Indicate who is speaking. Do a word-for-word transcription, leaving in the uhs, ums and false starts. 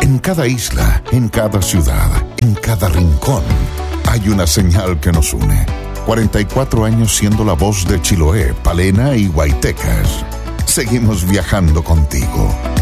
Speaker 1: En cada isla, en cada ciudad, en cada rincón, hay una señal que nos une. cuarenta y cuatro años siendo la voz de Chiloé, Palena y Guaytecas. Seguimos viajando contigo.